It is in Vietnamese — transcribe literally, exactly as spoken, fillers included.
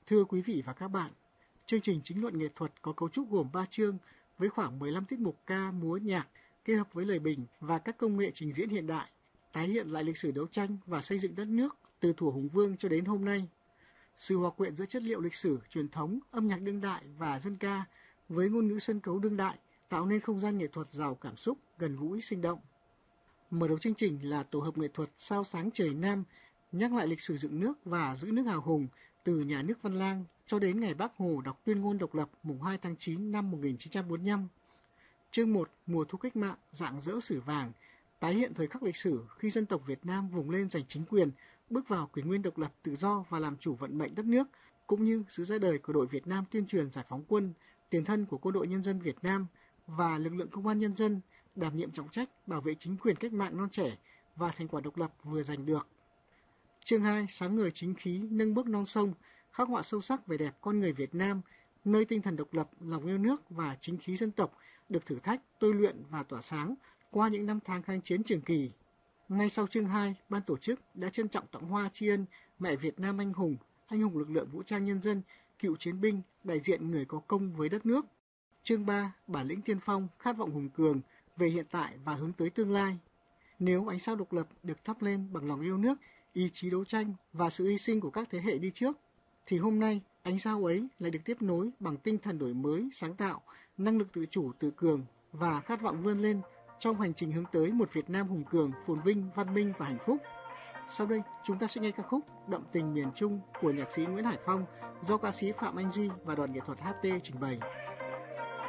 Thưa quý vị và các bạn, chương trình chính luận nghệ thuật có cấu trúc gồm ba chương với khoảng mười lăm tiết mục ca, múa, nhạc kết hợp với lời bình và các công nghệ trình diễn hiện đại, tái hiện lại lịch sử đấu tranh và xây dựng đất nước từ thuở Hùng Vương cho đến hôm nay. Sự hòa quyện giữa chất liệu lịch sử, truyền thống, âm nhạc đương đại và dân ca với ngôn ngữ sân khấu đương đại tạo nên không gian nghệ thuật giàu cảm xúc, gần gũi, sinh động. Mở đầu chương trình là tổ hợp nghệ thuật Sao sáng trời Nam, nhắc lại lịch sử dựng nước và giữ nước hào hùng từ nhà nước Văn Lang cho đến ngày Bác Hồ đọc tuyên ngôn độc lập mùng hai tháng chín năm một nghìn chín trăm bốn mươi lăm. Chương một, mùa thu cách mạng, rạng rỡ sử vàng, tái hiện thời khắc lịch sử khi dân tộc Việt Nam vùng lên giành chính quyền, bước vào kỷ nguyên độc lập tự do và làm chủ vận mệnh đất nước, cũng như sự ra đời của đội Việt Nam tuyên truyền giải phóng quân, tiền thân của Quân đội Nhân dân Việt Nam và lực lượng công an nhân dân đảm nhiệm trọng trách bảo vệ chính quyền cách mạng non trẻ và thành quả độc lập vừa giành được. Chương hai, sáng ngời chính khí, nâng bước non sông, khắc họa sâu sắc vẻ đẹp con người Việt Nam, nơi tinh thần độc lập, lòng yêu nước và chính khí dân tộc được thử thách, tôi luyện và tỏa sáng qua những năm tháng kháng chiến trường kỳ. Ngay sau chương hai, ban tổ chức đã trân trọng tặng hoa tri ân mẹ Việt Nam anh hùng, anh hùng lực lượng vũ trang nhân dân, cựu chiến binh, đại diện người có công với đất nước. Chương ba, bản lĩnh tiên phong, khát vọng hùng cường về hiện tại và hướng tới tương lai. Nếu ánh sao độc lập được thắp lên bằng lòng yêu nước, ý chí đấu tranh và sự hy sinh của các thế hệ đi trước, thì hôm nay ánh sao ấy lại được tiếp nối bằng tinh thần đổi mới, sáng tạo, năng lực tự chủ, tự cường và khát vọng vươn lên trong hành trình hướng tới một Việt Nam hùng cường, phồn vinh, văn minh và hạnh phúc. Sau đây, chúng ta sẽ nghe ca khúc Đậm tình miền Trung của nhạc sĩ Nguyễn Hải Phong do ca sĩ Phạm Anh Duy và đoàn nghệ thuật hát tê trình bày.